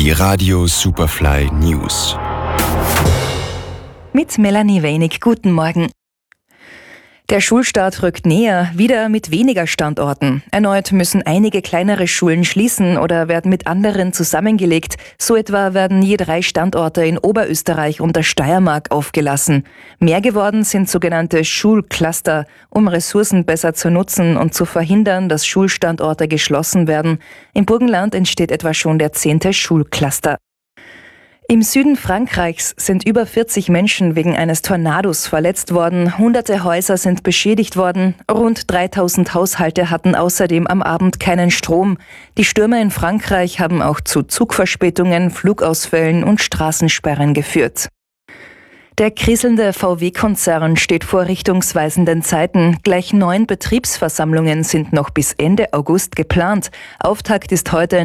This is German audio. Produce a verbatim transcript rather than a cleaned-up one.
Die Radio Superfly News. Mit Melanie Wenig, guten Morgen. Der Schulstart rückt näher, wieder mit weniger Standorten. Erneut müssen einige kleinere Schulen schließen oder werden mit anderen zusammengelegt. So etwa werden je drei Standorte in Oberösterreich und der Steiermark aufgelassen. Mehr geworden sind sogenannte Schulcluster, um Ressourcen besser zu nutzen und zu verhindern, dass Schulstandorte geschlossen werden. Im Burgenland entsteht etwa schon der zehnte Schulcluster. Im Süden Frankreichs sind über vierzig Menschen wegen eines Tornados verletzt worden. Hunderte Häuser sind beschädigt worden. Rund dreitausend Haushalte hatten außerdem am Abend keinen Strom. Die Stürme in Frankreich haben auch zu Zugverspätungen, Flugausfällen und Straßensperren geführt. Der kriselnde V W-Konzern steht vor richtungsweisenden Zeiten. Gleich neun Betriebsversammlungen sind noch bis Ende August geplant. Auftakt ist heute